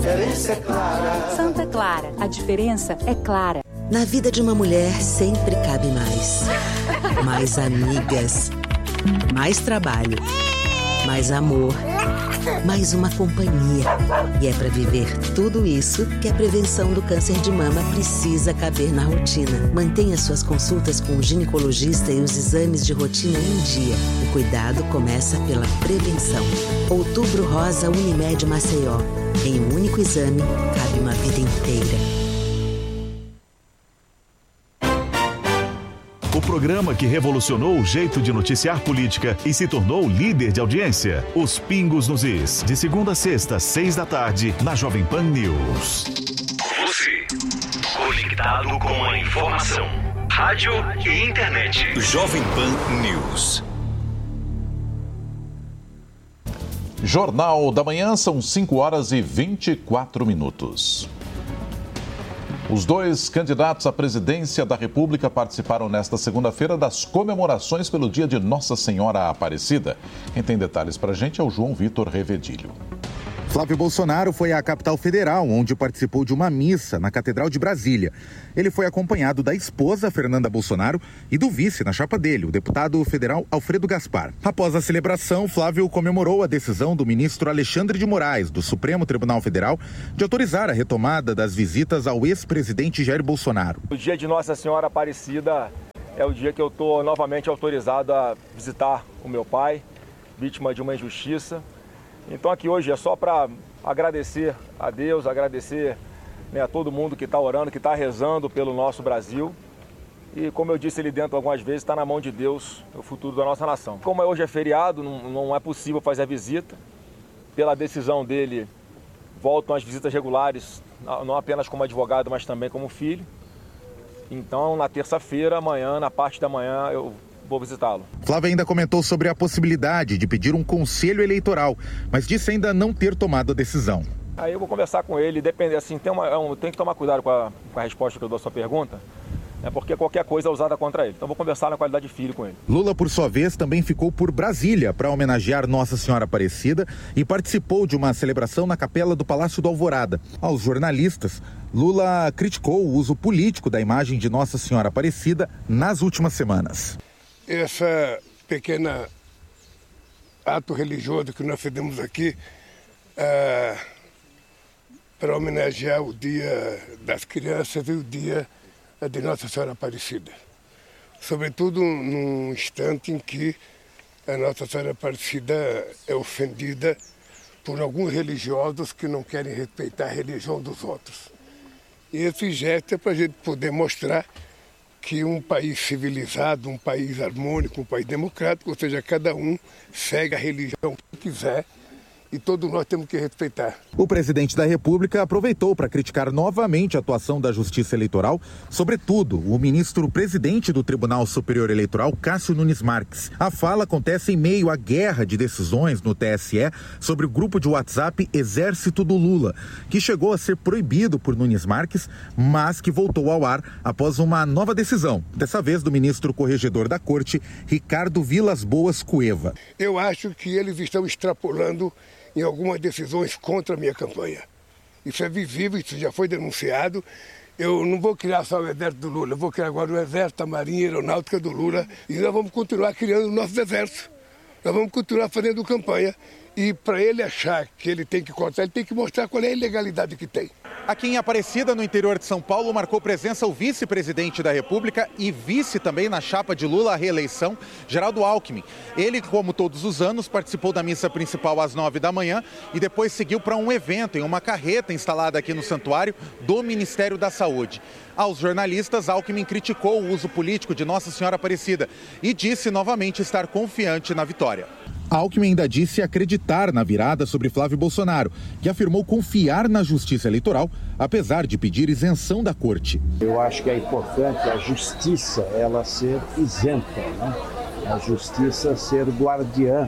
diferença é clara. Santa Clara, a diferença é clara. Na vida de uma mulher sempre cabe mais. Mais amigas, mais trabalho, mais amor, mais uma companhia. E é para viver tudo isso que a prevenção do câncer de mama precisa caber na rotina. Mantenha suas consultas com o ginecologista e os exames de rotina em dia. O cuidado começa pela prevenção. Outubro Rosa Unimed Maceió. Em um único exame, cabe uma vida inteira. O programa que revolucionou o jeito de noticiar política e se tornou líder de audiência. Os Pingos nos Is. De segunda a sexta, 6 da tarde, na Jovem Pan News. Você, conectado com a informação. Rádio e internet. Jovem Pan News. Jornal da Manhã, são 5 horas e 24 minutos. Os dois candidatos à presidência da República participaram nesta segunda-feira das comemorações pelo dia de Nossa Senhora Aparecida. Quem tem detalhes para a gente é o João Vitor Revedilho. Flávio Bolsonaro foi à capital federal, onde participou de uma missa na Catedral de Brasília. Ele foi acompanhado da esposa, Fernanda Bolsonaro, e do vice na chapa dele, o deputado federal Alfredo Gaspar. Após a celebração, Flávio comemorou a decisão do ministro Alexandre de Moraes, do Supremo Tribunal Federal, de autorizar a retomada das visitas ao ex-presidente Jair Bolsonaro. O dia de Nossa Senhora Aparecida é o dia que eu estou novamente autorizado a visitar o meu pai, vítima de uma injustiça. Então aqui hoje é só para agradecer a Deus, agradecer, né, a todo mundo que está orando, que está rezando pelo nosso Brasil. E como eu disse ali dentro algumas vezes, está na mão de Deus o futuro da nossa nação. Como hoje é feriado, não é possível fazer a visita. Pela decisão dele, voltam as visitas regulares, não apenas como advogado, mas também como filho. Então, na terça-feira, amanhã, na parte da manhã, eu vou visitá-lo. Flávio ainda comentou sobre a possibilidade de pedir um conselho eleitoral, mas disse ainda não ter tomado a decisão. Aí eu vou conversar com ele, depende, assim, tem que tomar cuidado com a resposta que eu dou à sua pergunta, porque qualquer coisa é usada contra ele. Então vou conversar na qualidade de filho com ele. Lula, por sua vez, também ficou por Brasília para homenagear Nossa Senhora Aparecida e participou de uma celebração na capela do Palácio do Alvorada. Aos jornalistas, Lula criticou o uso político da imagem de Nossa Senhora Aparecida nas últimas semanas. Essa pequena ato religioso que nós fizemos aqui para homenagear o Dia das Crianças e o Dia de Nossa Senhora Aparecida. Sobretudo num instante em que a Nossa Senhora Aparecida é ofendida por alguns religiosos que não querem respeitar a religião dos outros. E esse gesto é para a gente poder mostrar que um país civilizado, um país harmônico, um país democrático, ou seja, cada um segue a religião que quiser e todos nós temos que respeitar. O presidente da República aproveitou para criticar novamente a atuação da Justiça Eleitoral, sobretudo o ministro-presidente do Tribunal Superior Eleitoral, Cássio Nunes Marques. A fala acontece em meio à guerra de decisões no TSE sobre o grupo de WhatsApp Exército do Lula, que chegou a ser proibido por Nunes Marques, mas que voltou ao ar após uma nova decisão, dessa vez do ministro corregedor da Corte, Ricardo Vilas Boas Cueva. Eu acho que eles estão extrapolando em algumas decisões contra a minha campanha. Isso é visível, isso já foi denunciado. Eu não vou criar só o exército do Lula, eu vou criar agora o exército, a marinha, a aeronáutica do Lula, e nós vamos continuar criando o nosso exército. Nós vamos continuar fazendo campanha. E para ele achar que ele tem que cortar, ele tem que mostrar qual é a ilegalidade que tem. Aqui em Aparecida, no interior de São Paulo, marcou presença o vice-presidente da República e vice também na chapa de Lula à reeleição, Geraldo Alckmin. Ele, como todos os anos, participou da missa principal às 9 da manhã e depois seguiu para um evento em uma carreta instalada aqui no santuário do Ministério da Saúde. Aos jornalistas, Alckmin criticou o uso político de Nossa Senhora Aparecida e disse novamente estar confiante na vitória. Alckmin ainda disse acreditar na virada sobre Flávio Bolsonaro, que afirmou confiar na Justiça Eleitoral, apesar de pedir isenção da Corte. Eu acho que é importante a Justiça ela ser isenta, né? A Justiça ser guardiã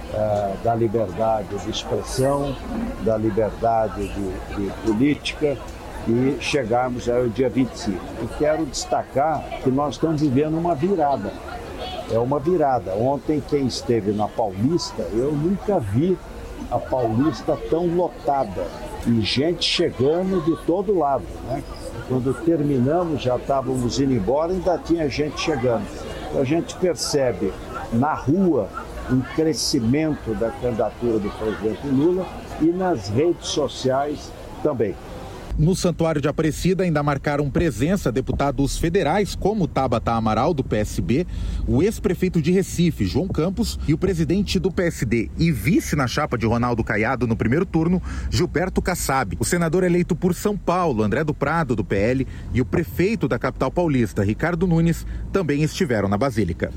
da liberdade de expressão, da liberdade de política e chegarmos ao dia 25. E quero destacar que nós estamos vivendo uma virada. É uma virada. Ontem, quem esteve na Paulista, eu nunca vi a Paulista tão lotada. e gente chegando de todo lado, né? Quando terminamos, já estávamos indo embora, ainda tinha gente chegando. Então, a gente percebe na rua um crescimento da candidatura do presidente Lula e nas redes sociais também. No Santuário de Aparecida ainda marcaram presença deputados federais como Tabata Amaral, do PSB, o ex-prefeito de Recife, João Campos, e o presidente do PSD e vice na chapa de Ronaldo Caiado no primeiro turno, Gilberto Kassab. O senador eleito por São Paulo, André do Prado, do PL, e o prefeito da capital paulista, Ricardo Nunes, também estiveram na Basílica.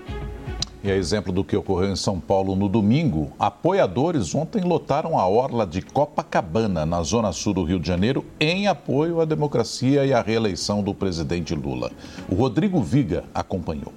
E a exemplo do que ocorreu em São Paulo no domingo, apoiadores ontem lotaram a orla de Copacabana, na zona sul do Rio de Janeiro, em apoio à democracia e à reeleição do presidente Lula. O Rodrigo Viga acompanhou.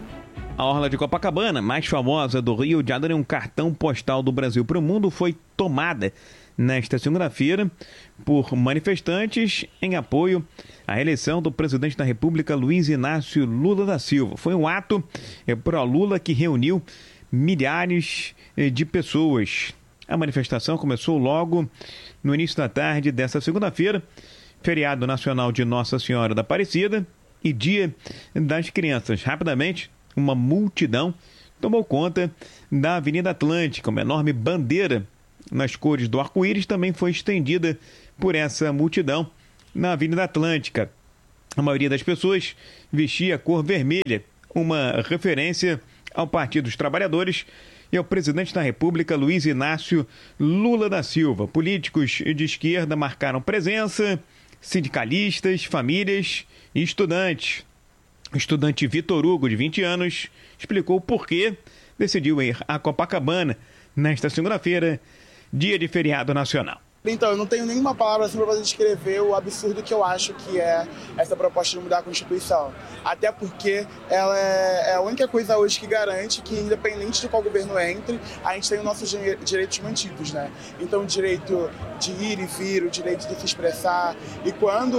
A orla de Copacabana, mais famosa do Rio de Janeiro, um cartão postal do Brasil para o mundo, foi tomada nesta segunda-feira por manifestantes em apoio à reeleição do presidente da República, Luiz Inácio Lula da Silva. Foi um ato pró-Lula que reuniu milhares de pessoas. A manifestação começou logo no início da tarde desta segunda-feira, feriado nacional de Nossa Senhora da Aparecida e Dia das Crianças. Rapidamente, uma multidão tomou conta da Avenida Atlântica, uma enorme bandeira nas cores do arco-íris também foi estendida por essa multidão na Avenida Atlântica. A maioria das pessoas vestia a cor vermelha, uma referência ao Partido dos Trabalhadores e ao presidente da República, Luiz Inácio Lula da Silva. Políticos de esquerda marcaram presença, sindicalistas, famílias e estudantes. O estudante Vitor Hugo, de 20 anos, explicou por que decidiu ir a Copacabana nesta segunda-feira, dia de feriado nacional. Então, eu não tenho nenhuma palavra assim para poder descrever o absurdo que eu acho que é essa proposta de mudar a Constituição. Até porque ela é a única coisa hoje que garante que, independente de qual governo entre, a gente tem os nossos direitos mantidos, né? Então, o direito de ir e vir, o direito de se expressar. E quando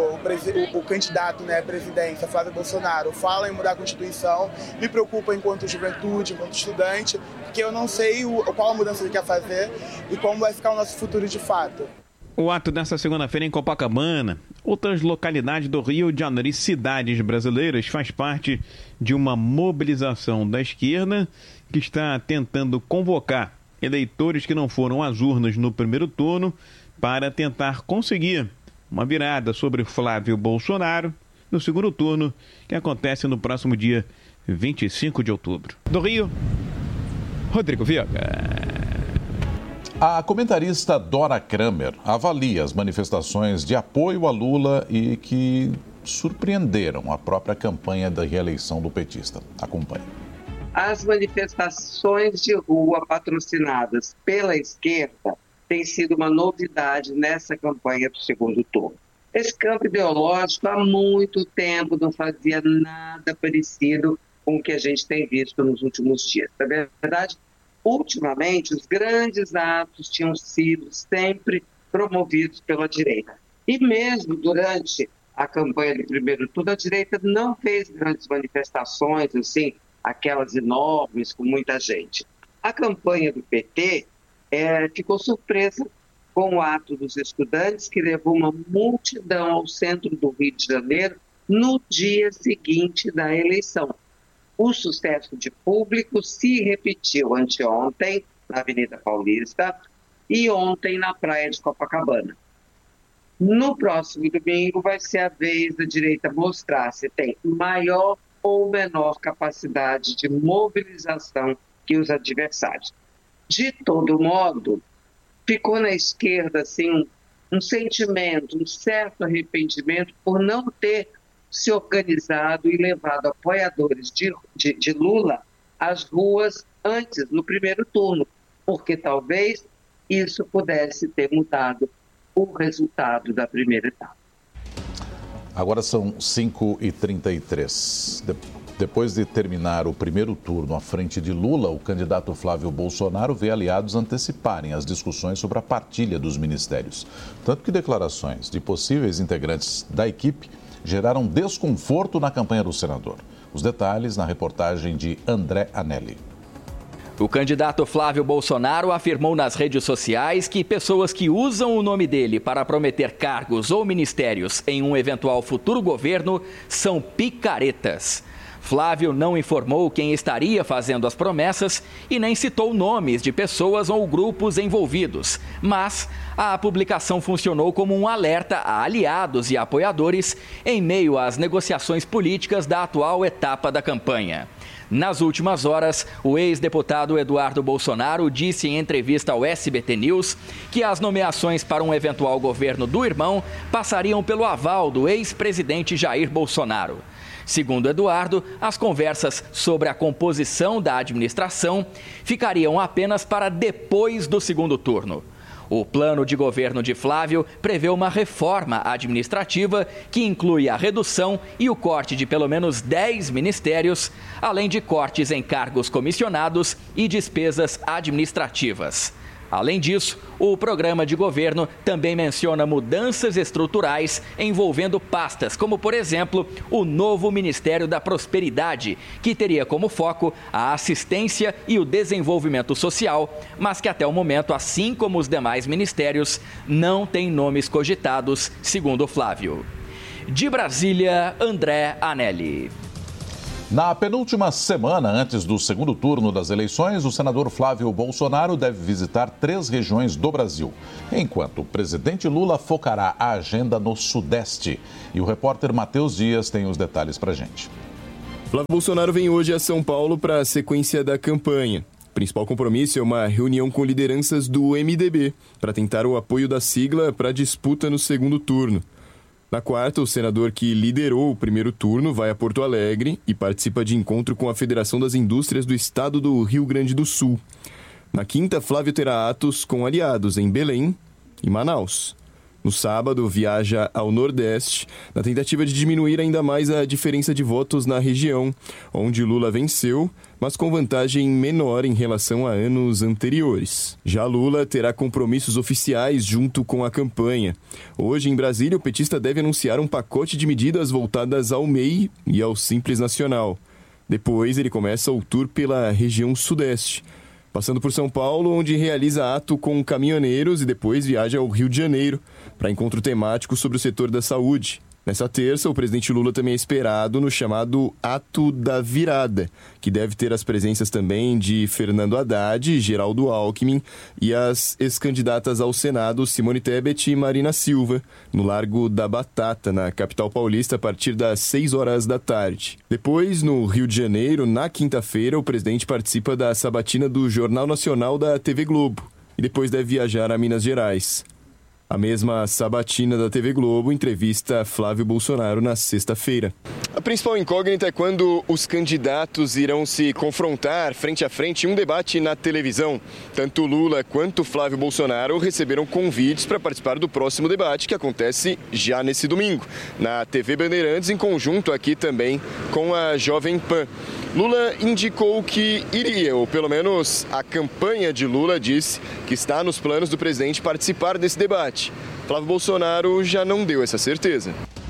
o candidato, né, à presidência, Flávio Bolsonaro, fala em mudar a Constituição, me preocupa enquanto juventude, enquanto estudante, porque eu não sei qual a mudança ele quer fazer e como vai ficar o nosso futuro de fato. O ato desta segunda-feira em Copacabana, outras localidades do Rio de Janeiro e cidades brasileiras faz parte de uma mobilização da esquerda que está tentando convocar eleitores que não foram às urnas no primeiro turno para tentar conseguir uma virada sobre Flávio Bolsonaro no segundo turno, que acontece no próximo dia 25 de outubro. Do Rio, Rodrigo Viga. A comentarista Dora Kramer avalia as manifestações de apoio a Lula e que surpreenderam a própria campanha da reeleição do petista. Acompanhe. As manifestações de rua patrocinadas pela esquerda têm sido uma novidade nessa campanha do segundo turno. Esse campo ideológico há muito tempo não fazia nada parecido com o que a gente tem visto nos últimos dias. Na verdade, ultimamente, os grandes atos tinham sido sempre promovidos pela direita. E mesmo durante a campanha do primeiro turno, a direita não fez grandes manifestações, assim, aquelas enormes, com muita gente. A campanha do PT ficou surpresa com o ato dos estudantes, que levou uma multidão ao centro do Rio de Janeiro no dia seguinte da eleição. O sucesso de público se repetiu anteontem na Avenida Paulista e ontem na praia de Copacabana. No próximo domingo vai ser a vez da direita mostrar se tem maior ou menor capacidade de mobilização que os adversários. De todo modo, ficou na esquerda assim, um sentimento, um certo arrependimento por não ter se organizado e levado apoiadores de Lula às ruas antes, no primeiro turno, porque talvez isso pudesse ter mudado o resultado da primeira etapa. Agora são 5h33. Depois de terminar o primeiro turno à frente de Lula, o candidato Flávio Bolsonaro vê aliados anteciparem as discussões sobre a partilha dos ministérios. Tanto que declarações de possíveis integrantes da equipe geraram desconforto na campanha do senador. Os detalhes na reportagem de André Anelli. O candidato Flávio Bolsonaro afirmou nas redes sociais que pessoas que usam o nome dele para prometer cargos ou ministérios em um eventual futuro governo são picaretas. Flávio não informou quem estaria fazendo as promessas e nem citou nomes de pessoas ou grupos envolvidos, mas a publicação funcionou como um alerta a aliados e apoiadores em meio às negociações políticas da atual etapa da campanha. Nas últimas horas, o ex-deputado Eduardo Bolsonaro disse em entrevista ao SBT News que as nomeações para um eventual governo do irmão passariam pelo aval do ex-presidente Jair Bolsonaro. Segundo Eduardo, as conversas sobre a composição da administração ficariam apenas para depois do segundo turno. O plano de governo de Flávio prevê uma reforma administrativa que inclui a redução e o corte de pelo menos 10 ministérios, além de cortes em cargos comissionados e despesas administrativas. Além disso, o programa de governo também menciona mudanças estruturais envolvendo pastas, como, por exemplo, o novo Ministério da Prosperidade, que teria como foco a assistência e o desenvolvimento social, mas que até o momento, assim como os demais ministérios, não tem nomes cogitados, segundo Flávio. De Brasília, André Anelli. Na penúltima semana antes do segundo turno das eleições, o senador Flávio Bolsonaro deve visitar 3 regiões do Brasil, enquanto o presidente Lula focará a agenda no Sudeste. E o repórter Matheus Dias tem os detalhes para a gente. Flávio Bolsonaro vem hoje a São Paulo para a sequência da campanha. O principal compromisso é uma reunião com lideranças do MDB para tentar o apoio da sigla para a disputa no segundo turno. Na quarta, o senador que liderou o primeiro turno vai a Porto Alegre e participa de encontro com a Federação das Indústrias do Estado do Rio Grande do Sul. Na quinta, Flávio terá atos com aliados em Belém e Manaus. No sábado, viaja ao Nordeste, na tentativa de diminuir ainda mais a diferença de votos na região, onde Lula venceu, mas com vantagem menor em relação a anos anteriores. Já Lula terá compromissos oficiais junto com a campanha. Hoje, em Brasília, o petista deve anunciar um pacote de medidas voltadas ao MEI e ao Simples Nacional. Depois, ele começa o tour pela região Sudeste, passando por São Paulo, onde realiza ato com caminhoneiros e depois viaja ao Rio de Janeiro para encontro temático sobre o setor da saúde. Nessa terça, o presidente Lula também é esperado no chamado Ato da Virada, que deve ter as presenças também de Fernando Haddad, Geraldo Alckmin e as ex-candidatas ao Senado Simone Tebet e Marina Silva, no Largo da Batata, na capital paulista, a partir das 6 horas da tarde. Depois, no Rio de Janeiro, na quinta-feira, o presidente participa da sabatina do Jornal Nacional da TV Globo e depois deve viajar a Minas Gerais. A mesma sabatina da TV Globo entrevista Flávio Bolsonaro na sexta-feira. A principal incógnita é quando os candidatos irão se confrontar frente a frente em um debate na televisão. Tanto Lula quanto Flávio Bolsonaro receberam convites para participar do próximo debate, que acontece já nesse domingo, na TV Bandeirantes, em conjunto aqui também com a Jovem Pan. Lula indicou que iria, ou pelo menos a campanha de Lula disse que está nos planos do presidente participar desse debate. Flávio Bolsonaro já não deu essa certeza.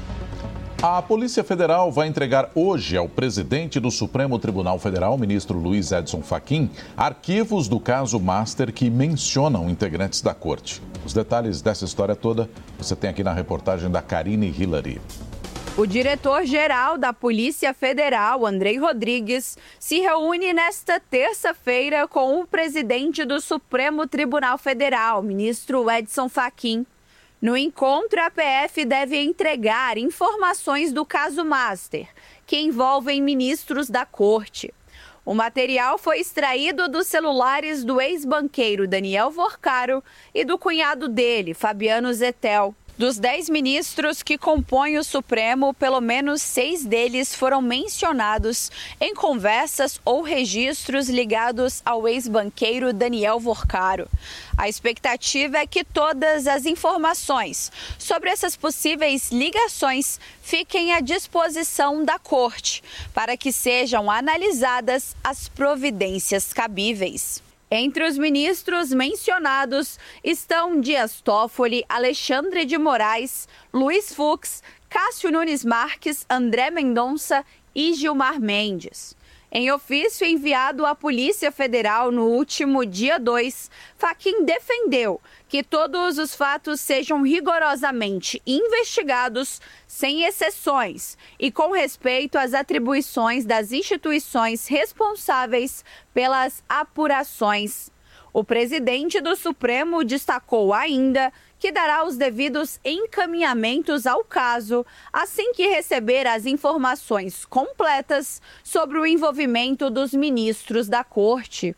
A Polícia Federal vai entregar hoje ao presidente do Supremo Tribunal Federal, ministro Luiz Edson Fachin, arquivos do caso Master que mencionam integrantes da corte. Os detalhes dessa história toda você tem aqui na reportagem da Karine Hillary. O diretor-geral da Polícia Federal, Andrei Rodrigues, se reúne nesta terça-feira com o presidente do Supremo Tribunal Federal, ministro Edson Fachin. No encontro, a PF deve entregar informações do caso Master, que envolvem ministros da corte. O material foi extraído dos celulares do ex-banqueiro Daniel Vorcaro e do cunhado dele, Fabiano Zettel. Dos 10 ministros que compõem o Supremo, pelo menos 6 deles foram mencionados em conversas ou registros ligados ao ex-banqueiro Daniel Vorcaro. A expectativa é que todas as informações sobre essas possíveis ligações fiquem à disposição da Corte, para que sejam analisadas as providências cabíveis. Entre os ministros mencionados estão Dias Toffoli, Alexandre de Moraes, Luiz Fux, Cássio Nunes Marques, André Mendonça e Gilmar Mendes. Em ofício enviado à Polícia Federal no último dia 2, Fachin defendeu que todos os fatos sejam rigorosamente investigados, sem exceções, e com respeito às atribuições das instituições responsáveis pelas apurações. O presidente do Supremo destacou ainda que dará os devidos encaminhamentos ao caso assim que receber as informações completas sobre o envolvimento dos ministros da Corte.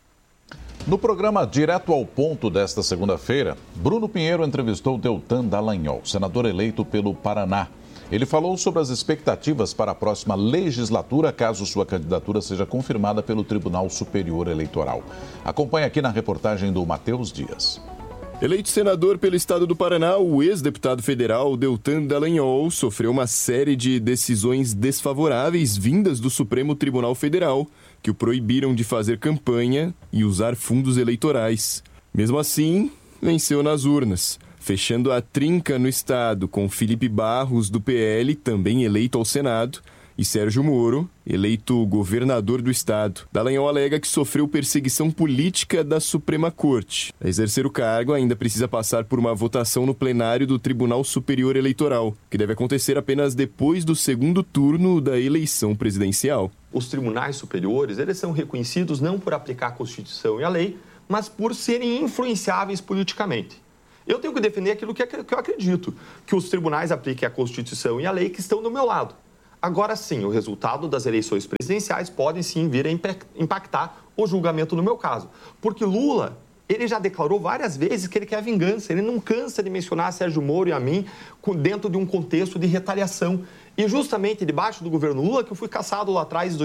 No programa Direto ao Ponto desta segunda-feira, Bruno Pinheiro entrevistou Deltan Dallagnol, senador eleito pelo Paraná. Ele falou sobre as expectativas para a próxima legislatura, caso sua candidatura seja confirmada pelo Tribunal Superior Eleitoral. Acompanhe aqui na reportagem do Matheus Dias. Eleito senador pelo estado do Paraná, o ex-deputado federal Deltan Dallagnol sofreu uma série de decisões desfavoráveis vindas do Supremo Tribunal Federal, que o proibiram de fazer campanha e usar fundos eleitorais. Mesmo assim, venceu nas urnas, fechando a trinca no estado com Felipe Barros, do PL, também eleito ao Senado, e Sérgio Moro, eleito governador do estado. Dallagnol alega que sofreu perseguição política da Suprema Corte. Para exercer o cargo, ainda precisa passar por uma votação no plenário do Tribunal Superior Eleitoral, que deve acontecer apenas depois do segundo turno da eleição presidencial. Os tribunais superiores, eles são reconhecidos não por aplicar a Constituição e a lei, mas por serem influenciáveis politicamente. Eu tenho que defender aquilo que eu acredito, que os tribunais apliquem a Constituição e a lei que estão do meu lado. Agora sim, o resultado das eleições presidenciais pode sim vir a impactar o julgamento no meu caso. Porque Lula, ele já declarou várias vezes que ele quer vingança. Ele não cansa de mencionar Sérgio Moro e a mim dentro de um contexto de retaliação. E justamente debaixo do governo Lula, que eu fui cassado lá atrás em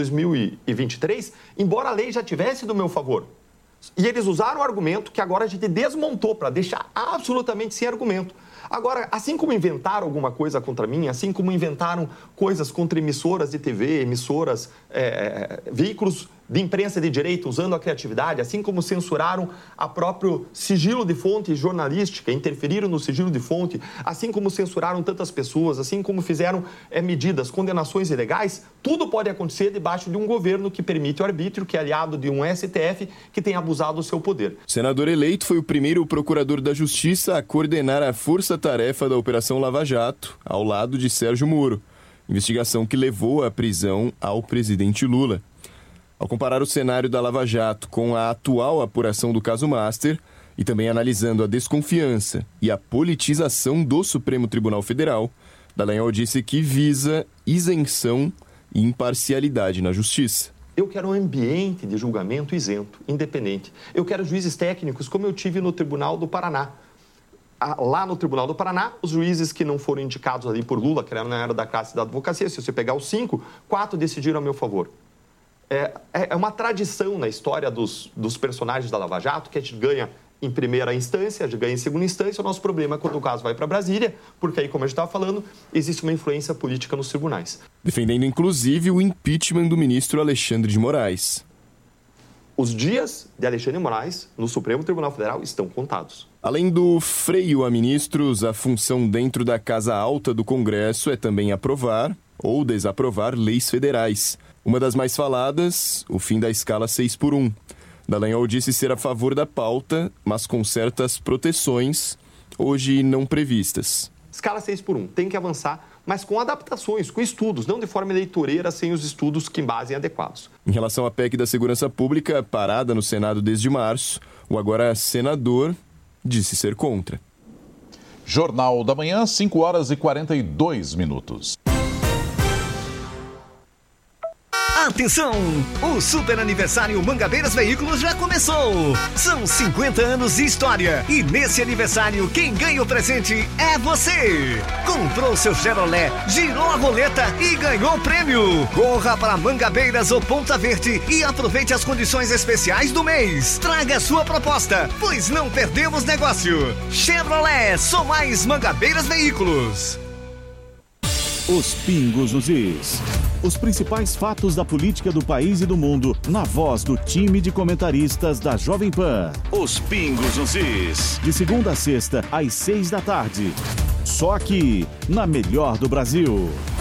2023, embora a lei já tivesse do meu favor. E eles usaram o argumento que agora a gente desmontou para deixar absolutamente sem argumento. Agora, assim como inventaram alguma coisa contra mim, assim como inventaram coisas contra emissoras de TV, emissoras, veículos de imprensa de direito usando a criatividade, assim como censuraram a próprio sigilo de fonte jornalística, interferiram no sigilo de fonte, assim como censuraram tantas pessoas, assim como fizeram medidas, condenações ilegais, tudo pode acontecer debaixo de um governo que permite o arbítrio, que é aliado de um STF que tem abusado do seu poder. O senador eleito foi o primeiro procurador da Justiça a coordenar a força-tarefa da Operação Lava Jato, ao lado de Sérgio Moro, investigação que levou à prisão ao presidente Lula. Ao comparar o cenário da Lava Jato com a atual apuração do caso Master e também analisando a desconfiança e a politização do Supremo Tribunal Federal, Dallagnol disse que visa isenção e imparcialidade na justiça. Eu quero um ambiente de julgamento isento, independente. Eu quero juízes técnicos como eu tive no Tribunal do Paraná. Lá no Tribunal do Paraná, os juízes que não foram indicados ali por Lula, que eram na era da classe da advocacia, se você pegar os 5, 4 decidiram a meu favor. É uma tradição na história dos personagens da Lava Jato que a gente ganha em primeira instância, a gente ganha em segunda instância. O nosso problema é quando o caso vai para Brasília, porque aí, como a gente estava falando, existe uma influência política nos tribunais. Defendendo, inclusive, o impeachment do ministro Alexandre de Moraes. Os dias de Alexandre de Moraes no Supremo Tribunal Federal estão contados. Além do freio a ministros, a função dentro da Casa Alta do Congresso é também aprovar ou desaprovar leis federais. Uma das mais faladas, o fim da escala 6x1. Dallagnol disse ser a favor da pauta, mas com certas proteções, hoje não previstas. Escala 6x1 tem que avançar, mas com adaptações, com estudos, não de forma eleitoreira, sem os estudos que embasem adequados. Em relação à PEC da Segurança Pública, parada no Senado desde março, o agora senador disse ser contra. Jornal da Manhã, 5h42. Atenção! O super aniversário Mangabeiras Veículos já começou! São 50 anos de história e nesse aniversário quem ganha o presente é você! Comprou seu Chevrolet, girou a roleta e ganhou o prêmio! Corra para Mangabeiras ou Ponta Verde e aproveite as condições especiais do mês! Traga sua proposta, pois não perdemos negócio! Chevrolet, só mais Mangabeiras Veículos! Os pingos nos is. Os principais fatos da política do país e do mundo, na voz do time de comentaristas da Jovem Pan. Os pingos nos is. De segunda a sexta, às 6 da tarde. Só aqui, na Melhor do Brasil.